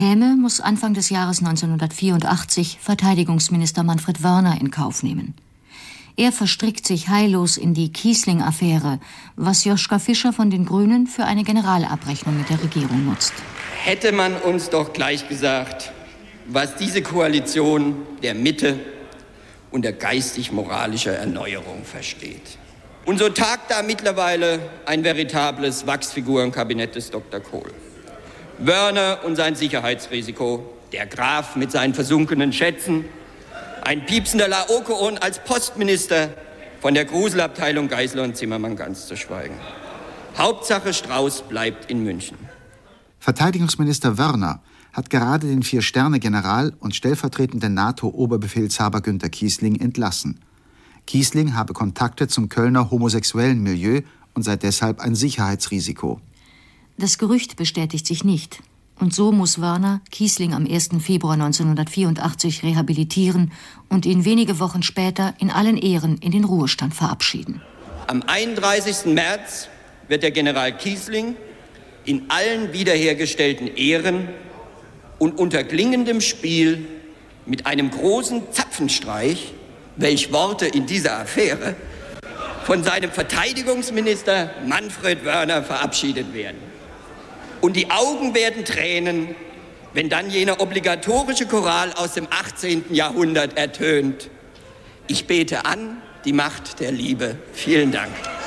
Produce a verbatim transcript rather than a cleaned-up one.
Häme muss Anfang des Jahres neunzehnhundertvierundachtzig Verteidigungsminister Manfred Wörner in Kauf nehmen. Er verstrickt sich heillos in die Kiesling-Affäre, was Joschka Fischer von den Grünen für eine Generalabrechnung mit der Regierung nutzt. Hätte man uns doch gleich gesagt, was diese Koalition der Mitte und der geistig-moralischer Erneuerung versteht. Und so tagt da mittlerweile ein veritables Wachsfigurenkabinett des Doktor Kohl. Wörner und sein Sicherheitsrisiko, der Graf mit seinen versunkenen Schätzen, ein piepsender Laokoon als Postminister, von der Gruselabteilung Geisler und Zimmermann ganz zu schweigen. Hauptsache Strauß bleibt in München. Verteidigungsminister Wörner hat gerade den Vier-Sterne-General und stellvertretenden NATO-Oberbefehlshaber Günter Kiesling entlassen. Kiesling habe Kontakte zum Kölner homosexuellen Milieu und sei deshalb ein Sicherheitsrisiko. Das Gerücht bestätigt sich nicht. Und so muss Wörner Kiesling am ersten Februar neunzehnhundertvierundachtzig rehabilitieren und ihn wenige Wochen später in allen Ehren in den Ruhestand verabschieden. Am einunddreißigsten März wird der General Kiesling in allen wiederhergestellten Ehren und unter klingendem Spiel mit einem großen Zapfenstreich, welch Worte in dieser Affäre, von seinem Verteidigungsminister Manfred Wörner verabschiedet werden. Und die Augen werden tränen, wenn dann jener obligatorische Choral aus dem achtzehnten Jahrhundert ertönt. Ich bete an die Macht der Liebe. Vielen Dank.